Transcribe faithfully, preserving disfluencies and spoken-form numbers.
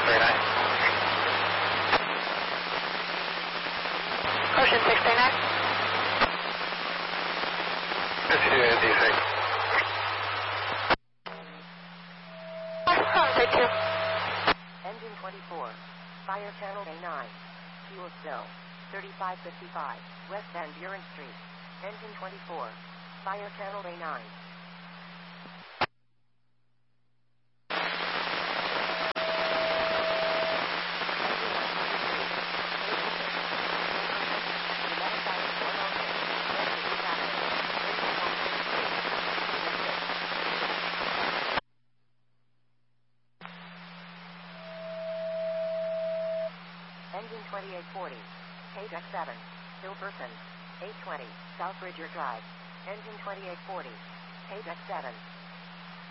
nine. Ocean six three nine. D six. Homestay two. Engine twenty-four. Fire channel A nine. Fuel spill. thirty-five fifty-five. West Van Buren Street. Engine twenty-four. Fire channel A nine. Engine twenty-eight forty. Page X seven. Hilperson. eight twenty. South Bridger Drive. Engine twenty-eight forty. Page X seven.